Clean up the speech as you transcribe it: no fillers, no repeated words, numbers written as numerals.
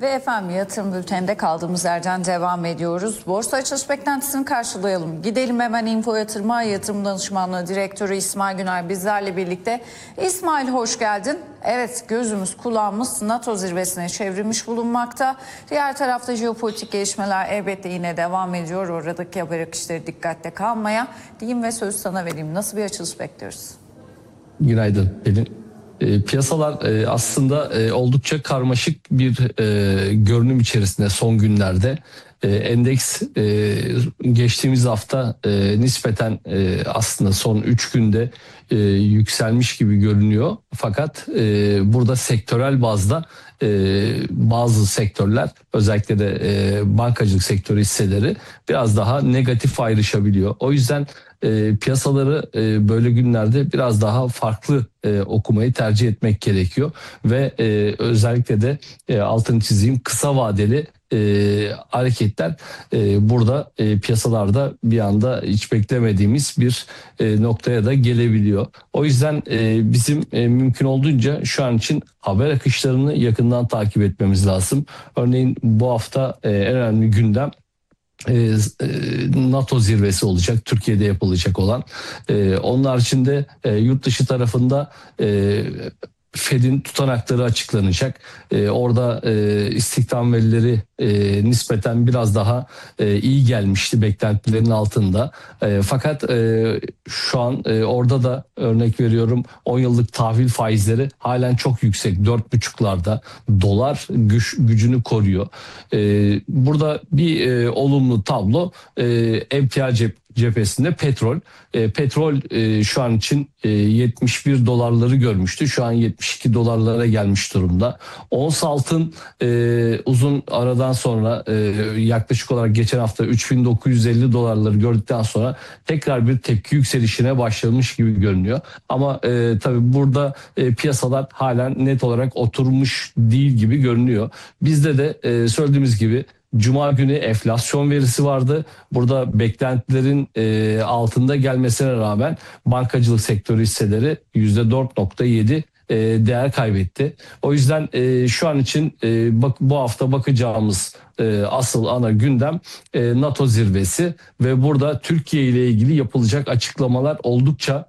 Ve efendim yatırım bülteninde kaldığımız yerden devam ediyoruz. Borsa açılış beklentisini karşılayalım. Gidelim hemen Info Yatırım'a. Yatırım Danışmanlığı Direktörü İsmail Günay bizlerle birlikte. İsmail hoş geldin. Evet, gözümüz kulağımız NATO zirvesine çevrilmiş bulunmakta. Diğer tarafta jeopolitik gelişmeler elbette yine devam ediyor. Oradaki haber akışları dikkatte kalmaya. Diyeyim ve sözü sana vereyim. Nasıl bir açılış bekliyoruz? Günaydın Pelin. Piyasalar aslında oldukça karmaşık bir görünüm içerisinde son günlerde. Endeks geçtiğimiz hafta nispeten aslında son 3 günde yükselmiş gibi görünüyor. Fakat burada sektörel bazda bazı sektörler, özellikle de bankacılık sektörü hisseleri biraz daha negatif ayrışabiliyor. O yüzden piyasaları böyle günlerde biraz daha farklı okumayı tercih etmek gerekiyor ve özellikle de altını çizeyim, kısa vadeli hareketler burada piyasalarda bir anda hiç beklemediğimiz bir noktaya da gelebiliyor. O yüzden bizim mümkün olduğunca şu an için haber akışlarını yakından takip etmemiz lazım. Örneğin bu hafta en önemli gündem NATO zirvesi olacak, Türkiye'de yapılacak olan. Onun haricinde yurt dışı tarafında Fed'in tutanakları açıklanacak. Orada istihdam verileri nispeten biraz daha iyi gelmişti, beklentilerin altında. Fakat şu an orada da örnek veriyorum 10 yıllık tahvil faizleri halen çok yüksek, 4,5'larda. Dolar gücünü koruyor. Burada bir olumlu tablo emtia cephesinde petrol. Petrol şu an için 71 dolarları görmüştü. Şu an 72 dolarlara gelmiş durumda. Ons altın uzun aradan sonra yaklaşık olarak geçen hafta 3950 dolarları gördükten sonra tekrar bir tepki yükselişine başlamış gibi görünüyor. Ama tabii burada piyasalar halen net olarak oturmuş değil gibi görünüyor. Bizde de söylediğimiz gibi Cuma günü enflasyon verisi vardı. Burada beklentilerin altında gelmesine rağmen bankacılık sektörü hisseleri %4,7 değer kaybetti. O yüzden şu an için bu hafta bakacağımız asıl ana gündem NATO zirvesi ve burada Türkiye ile ilgili yapılacak açıklamalar oldukça